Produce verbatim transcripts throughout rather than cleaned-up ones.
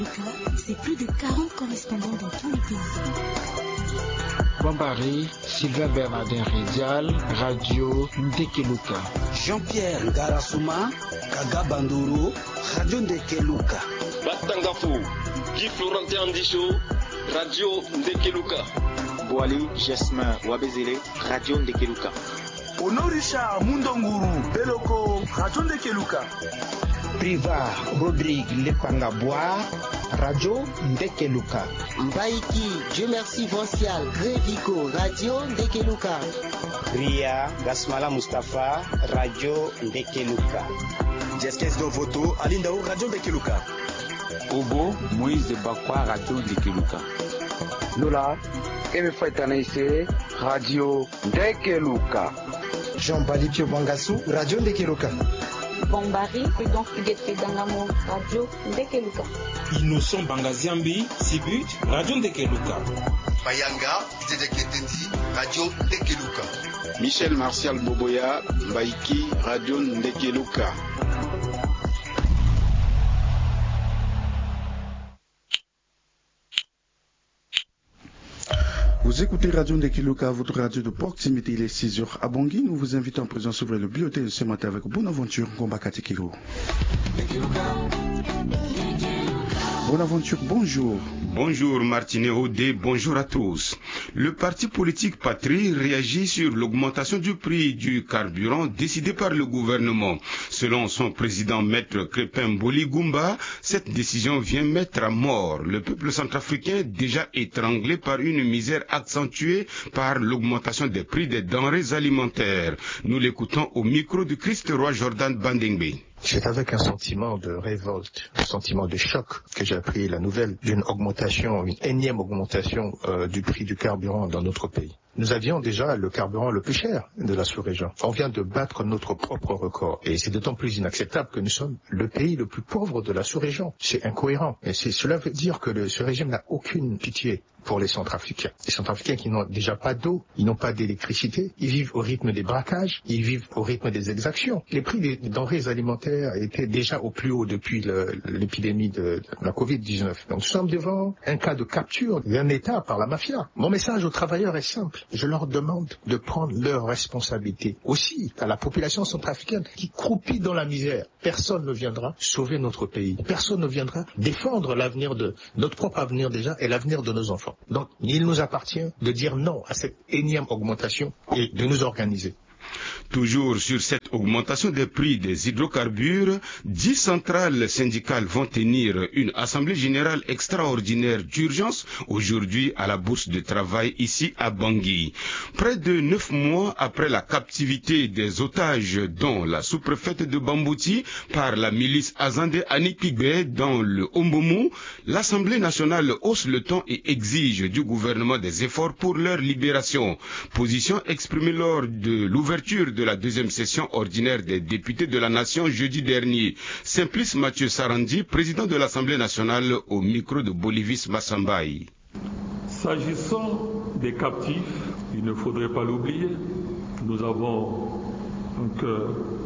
C'est plus de quarante correspondants dans tous les pays. Bambari, Sylvain Bernardin Rédial, Radio Ndekeluka. Jean-Pierre Ngarasuma, Kaga Banduru, Radio Ndekeluka. Batangafou, Guy Florentin Andicho, Radio Ndekeluka. Boali Jasmin Wabezele, Radio Ndekeluka. Honorisha Mundonguru, Beloko, Radio Ndekeluka. Priva Rodrigue Lepangabois, Radio Ndekeluka. Mbaiki, Dieu merci Vincial, Grévico, Radio Ndekeluka. Ria Gasmala Mustafa, Radio Ndekeluka. Jeskes Dovoto, Alindao, Radio Ndekeluka. Obo, Moïse Bakwa, Radio Ndekeluka. Lola, Eme Faitanaise, Radio Ndekeluka. Jean Balipio Bangassou, Radio Ndekeluka. Bombari, Prudence Huguette Dangamo, Radio Ndekeluka. Innocent Bangaziambi, Sibut, Radio Ndekeluka. Bayanga, Zedeketendi, Radio Ndekeluka. Michel Martial Boboya, Mbaiki, Radio Ndekeluka. Vous écoutez Radio Ndekeluka, votre radio de proximité, il est six heures à Bangui. Nous vous invitons en présence sur le bibliothèque de ce matin avec Bonaventure Ngombakatikiro. Bonaventure, bonjour. Bonjour Martinet Audé, bonjour à tous. Le parti politique Patrie réagit sur l'augmentation du prix du carburant décidée par le gouvernement. Selon son président maître Crépin Boli Goumba, cette décision vient mettre à mort le peuple centrafricain déjà étranglé par une misère accentuée par l'augmentation des prix des denrées alimentaires. Nous l'écoutons au micro du Christ Roi Jordan Bandengbe. C'est avec un sentiment de révolte, un sentiment de choc que j'ai appris la nouvelle d'une augmentation, une énième augmentation euh, du prix du carburant dans notre pays. Nous avions déjà le carburant le plus cher de la sous-région. On vient de battre notre propre record. Et c'est d'autant plus inacceptable que nous sommes le pays le plus pauvre de la sous-région. C'est incohérent. Et c'est, cela veut dire que le, ce régime n'a aucune pitié pour les Centrafricains. Les Centrafricains qui n'ont déjà pas d'eau, ils n'ont pas d'électricité, ils vivent au rythme des braquages, ils vivent au rythme des exactions. Les prix des denrées alimentaires étaient déjà au plus haut depuis le, l'épidémie de, de la covid dix-neuf. Donc nous sommes devant un cas de capture d'un État par la mafia. Mon message aux travailleurs est simple. Je leur demande de prendre leurs responsabilités. Aussi, à la population centrafricaine qui croupit dans la misère, personne ne viendra sauver notre pays. Personne ne viendra défendre l'avenir de notre propre avenir déjà et l'avenir de nos enfants. Donc, il nous appartient de dire non à cette énième augmentation et de nous organiser. Toujours sur cette augmentation des prix des hydrocarbures, dix centrales syndicales vont tenir une assemblée générale extraordinaire d'urgence aujourd'hui à la Bourse de travail ici à Bangui. Près de neuf mois après la captivité des otages dont la sous-préfète de Bambouti par la milice Azande Anipigbe dans le Ombomu, l'Assemblée nationale hausse le ton et exige du gouvernement des efforts pour leur libération. Position exprimée lors de l'ouverture de la deuxième session ordinaire des députés de la Nation jeudi dernier. Simplice Mathieu Sarandi, président de l'Assemblée nationale au micro de Bolivis Massambaï. S'agissant des captifs, il ne faudrait pas l'oublier, nous avons un cœur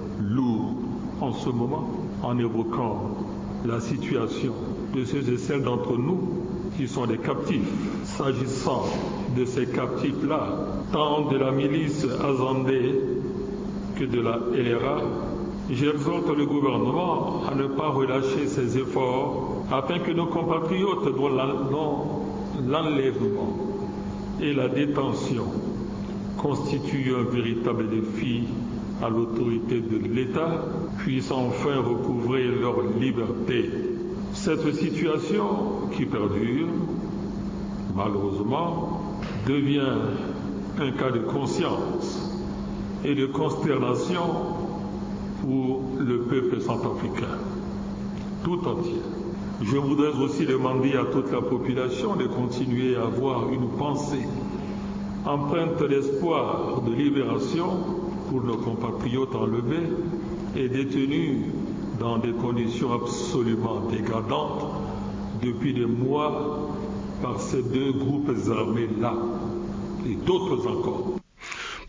lourd en ce moment en évoquant la situation de ceux et celles d'entre nous qui sont des captifs. S'agissant de ces captifs-là, tant de la milice Azandé que de la L R A, j'exhorte le gouvernement à ne pas relâcher ses efforts afin que nos compatriotes dont l'enlèvement et la détention constituent un véritable défi à l'autorité de l'État puissent enfin recouvrer leur liberté. Cette situation qui perdure, malheureusement, devient un cas de conscience et de consternation pour le peuple centrafricain tout entier. Je voudrais aussi demander à toute la population de continuer à avoir une pensée empreinte d'espoir de libération pour nos compatriotes enlevés et détenus dans des conditions absolument dégradantes depuis des mois par ces deux groupes armés-là et d'autres encore.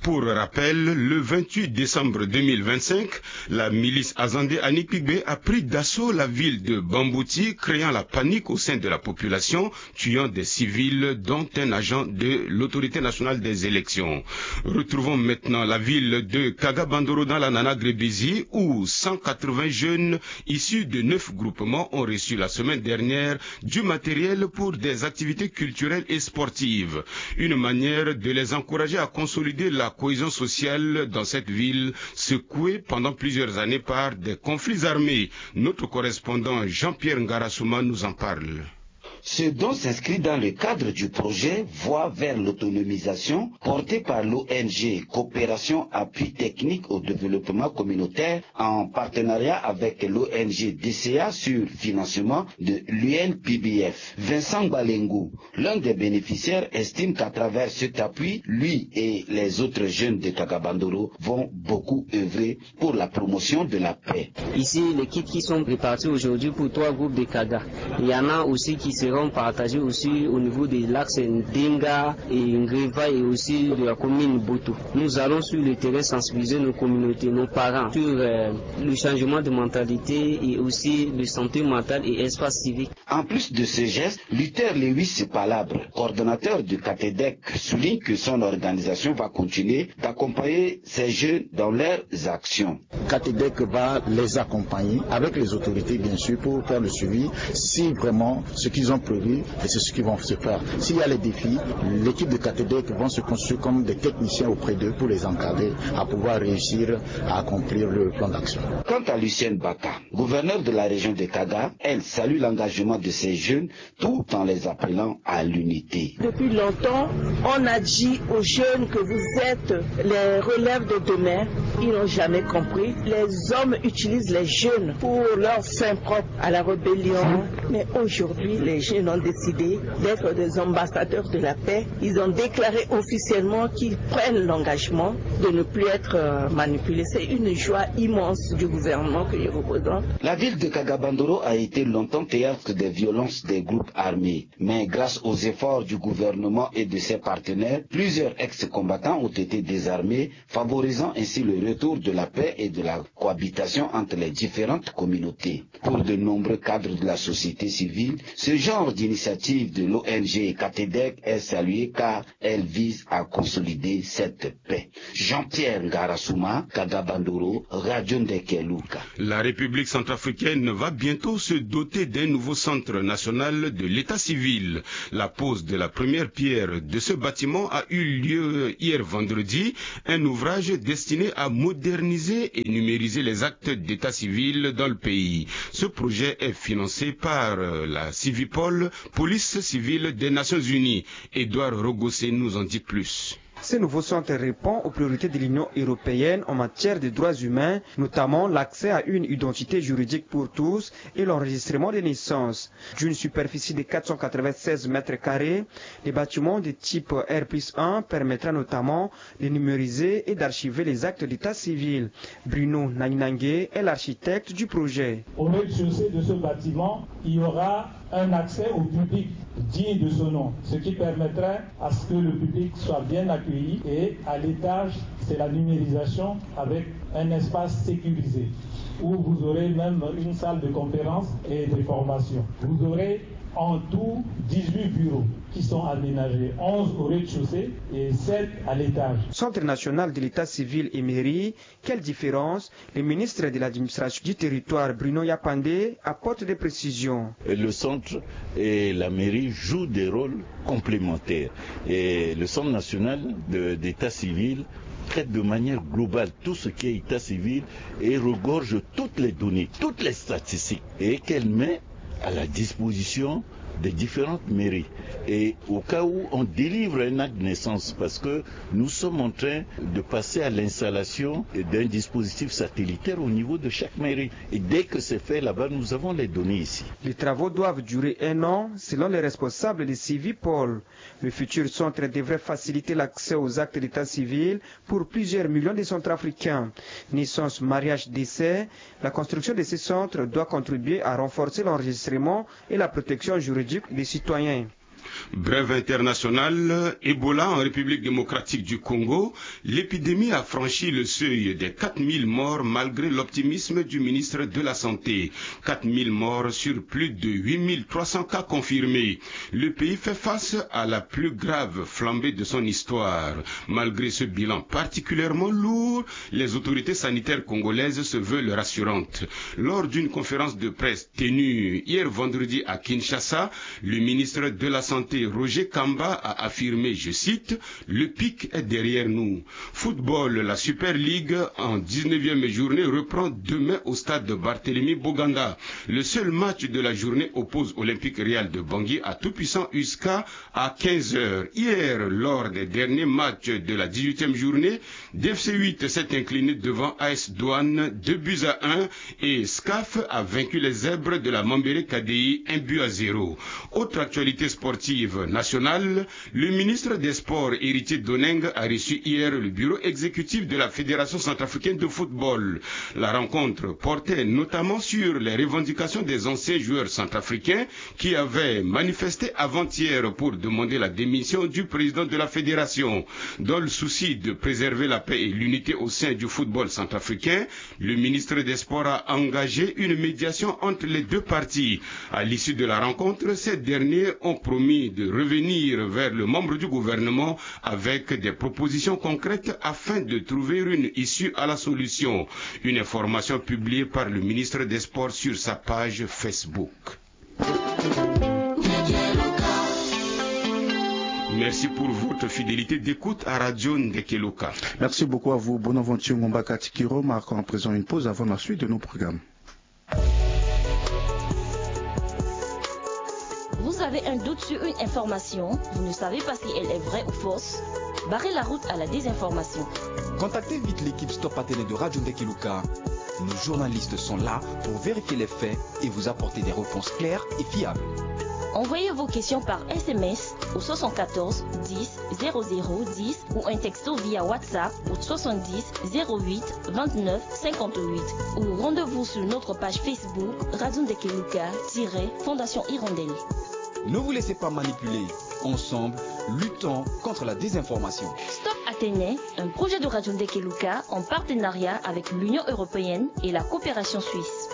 Pour rappel, le vingt-huit décembre deux mille vingt-cinq, la milice Azandé Anipigbe a pris d'assaut la ville de Bambouti, créant la panique au sein de la population, tuant des civils, dont un agent de l'autorité nationale des élections. Retrouvons maintenant la ville de Kagabandoro dans la Nana Grebisi, où cent quatre-vingts jeunes issus de neuf groupements ont reçu la semaine dernière du matériel pour des activités culturelles et sportives. Une manière de les encourager à consolider la cohésion sociale dans cette ville secouée pendant plusieurs années par des conflits armés. Notre correspondant Jean-Pierre Ngarasouma nous en parle. Ce don s'inscrit dans le cadre du projet Voie vers l'autonomisation porté par l'O N G Coopération Appui Technique au Développement Communautaire en partenariat avec l'O N G D C A sur financement de l'U N P B F. Vincent Balengou, l'un des bénéficiaires, estime qu'à travers cet appui, lui et les autres jeunes de Kagabandoro vont beaucoup œuvrer pour la promotion de la paix. Ici, les kits qui sont répartis aujourd'hui pour trois groupes de Kaga. Il y en a aussi qui seront partagés aussi au niveau de l'axe Ndenga et Ngreva et aussi de la commune Boto. Nous allons sur le terrain sensibiliser nos communautés, nos parents sur euh, le changement de mentalité et aussi de santé mentale et espace civique. En plus de ce geste, Luther Lewis Palabre, coordonnateur du C A T E D E C, souligne que son organisation va continuer d'accompagner ces jeunes dans leurs actions. C A T E D E C va les accompagner avec les autorités bien sûr pour faire le suivi si vraiment ce qu'ils ont prévu et c'est ce qu'ils vont se faire. S'il y a les défis, l'équipe de C A T E D E C vont se construire comme des techniciens auprès d'eux pour les encadrer à pouvoir réussir à accomplir le plan d'action. Quant à Lucienne Baka, gouverneur de la région de Kaga, elle salue l'engagement de ces jeunes tout en les appelant à l'unité. Depuis longtemps, on a dit aux jeunes que vous êtes les relèves de demain. Ils n'ont jamais compris. Les hommes utilisent les jeunes pour leur fin propre à la rébellion. Mais aujourd'hui, les jeunes ont décidé d'être des ambassadeurs de la paix. Ils ont déclaré officiellement qu'ils prennent l'engagement de ne plus être manipulés. C'est une joie immense du gouvernement que je représente. La ville de Kagabandoro a été longtemps théâtre des violences des groupes armés. Mais grâce aux efforts du gouvernement et de ses partenaires, plusieurs ex-combattants ont été désarmés, favorisant ainsi le retour de la paix et de la cohabitation entre les différentes communautés. Pour de nombreux cadres de la société civile, ce genre d'initiative de l'O N G C A T E D E C est saluée car elle vise à consolider cette paix. Jean-Pierre Ngarasouma, Kagabandoro, Radio Ndekeluka. La République centrafricaine va bientôt se doter d'un nouveau centre national de l'état civil. La pose de la première pierre de ce bâtiment a eu lieu hier vendredi, un ouvrage destiné à moderniser et numériser les actes d'état civil dans le pays. Ce projet est financé par la Civipol, police civile des Nations Unies. Édouard Rogossé nous en dit plus. Ce nouveau centre répond aux priorités de l'Union européenne en matière de droits humains, notamment l'accès à une identité juridique pour tous et l'enregistrement des naissances. D'une superficie de quatre cent quatre-vingt-seize mètres carrés, les bâtiments de type R plus un permettra notamment de numériser et d'archiver les actes d'état civil. Bruno Nainangue est l'architecte du projet. Au rez-de-chaussée de ce bâtiment, il y aura un accès au public digne de son nom, ce qui permettrait à ce que le public soit bien accueilli, et à l'étage, c'est la numérisation avec un espace sécurisé où vous aurez même une salle de conférence et de formation. Vous aurez en tout dix-huit bureaux qui sont aménagés, onze au rez-de-chaussée et sept à l'étage. Centre national de l'état civil et mairie, quelle différence? Le ministre de l'administration du territoire, Bruno Yapandé, apporte des précisions. Le centre et la mairie jouent des rôles complémentaires. Et le centre national d'état civil traite de manière globale tout ce qui est état civil et regorge toutes les données, toutes les statistiques, et qu'elle met à la disposition des différentes mairies. Et au cas où on délivre un acte de naissance, parce que nous sommes en train de passer à l'installation d'un dispositif satellitaire au niveau de chaque mairie. Et dès que c'est fait là-bas, nous avons les données ici. Les travaux doivent durer un an, selon les responsables de Civipol. Le futur centre devrait faciliter l'accès aux actes d'état civil pour plusieurs millions de Centrafricains. Naissance, mariage, décès, la construction de ces centres doit contribuer à renforcer l'enregistrement et la protection juridique des citoyens. Brève internationale, Ebola en République démocratique du Congo, l'épidémie a franchi le seuil des quatre mille morts malgré l'optimisme du ministre de la Santé. quatre mille morts sur plus de huit mille trois cents cas confirmés. Le pays fait face à la plus grave flambée de son histoire. Malgré ce bilan particulièrement lourd, les autorités sanitaires congolaises se veulent rassurantes. Lors d'une conférence de presse tenue hier vendredi à Kinshasa, le ministre de la Santé Roger Kamba a affirmé, je cite, « Le pic est derrière nous ». Football, la Super League en dix-neuvième journée reprend demain au stade de Barthélemy Boganda. Le seul match de la journée oppose Olympique Real de Bangui à tout-puissant U S C A à quinze heures. Hier, lors des derniers matchs de la dix-huitième journée, D F C huit s'est incliné devant A S Douane deux buts à un et S C A F a vaincu les Zèbres de la Mambéré K D I un but à zéro. Autre actualité sportive nationale, le ministre des Sports, Héritier Doneng, a reçu hier le bureau exécutif de la Fédération centrafricaine de football. La rencontre portait notamment sur les revendications des anciens joueurs centrafricains qui avaient manifesté avant-hier pour demander la démission du président de la fédération. Dans le souci de préserver la paix et l'unité au sein du football centrafricain, le ministre des Sports a engagé une médiation entre les deux parties. À l'issue de la rencontre, ces derniers ont promis de revenir vers le membre du gouvernement avec des propositions concrètes afin de trouver une issue à la solution. Une information publiée par le ministre des Sports sur sa page Facebook. Merci pour votre fidélité d'écoute à Radio Ndekeluka. Merci beaucoup à vous. Bonne aventure, Mombaka Tikiro, marquant en présent une pause avant la suite de nos programmes. Vous avez un doute sur une information, vous ne savez pas si elle est vraie ou fausse? Barrez la route à la désinformation. Contactez vite l'équipe Stop Athénée de Radio Ndekeluka. Nos journalistes sont là pour vérifier les faits et vous apporter des réponses claires et fiables. Envoyez vos questions par S M S au soixante-quatorze dix zéro zéro dix ou un texto via WhatsApp au soixante-dix zéro huit vingt-neuf cinquante-huit ou rendez-vous sur notre page Facebook Radio Ndekeluka-Fondation Hirondelle. Ne vous laissez pas manipuler. Ensemble, luttons contre la désinformation. Stop Athénée, un projet de Radio Ndekeluka en partenariat avec l'Union européenne et la coopération suisse.